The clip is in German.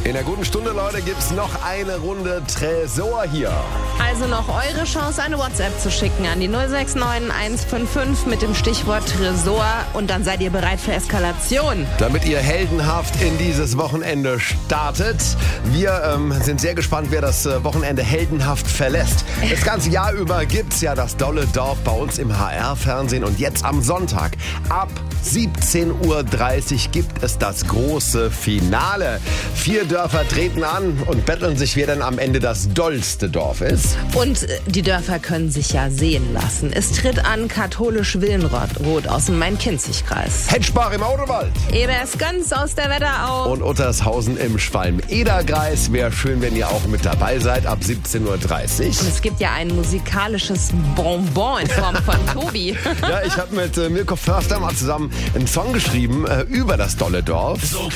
In der guten Stunde, Leute, gibt's noch eine Runde Tresor hier. Also noch eure Chance, eine WhatsApp zu schicken an die 069 155 mit dem Stichwort Tresor. Und dann seid ihr bereit für Eskalation. Damit ihr heldenhaft in dieses Wochenende startet. Wir sind sehr gespannt, wer das Wochenende heldenhaft verlässt. Das ganze Jahr über gibt's ja das Dolle Dorf bei uns im HR-Fernsehen. Und jetzt am Sonntag ab 17:30 Uhr gibt es das große Finale. 4 Dörfer treten an und betteln sich, wer denn am Ende das dollste Dorf ist. Und die Dörfer können sich ja sehen lassen. Es tritt an Katholisch-Willenroth aus dem Main-Kinzig-Kreis. Hetschbach im Auderwald. Ebers-Göns aus der Wetterau. Und Uttershausen im Schwalm-Eder-Kreis. Wäre schön, wenn ihr auch mit dabei seid ab 17:30 Uhr. Und es gibt ja ein musikalisches Bonbon in Form von Tobi. Ja, ich habe mit Mirko Förster mal zusammen einen Song geschrieben über das dolle Dorf.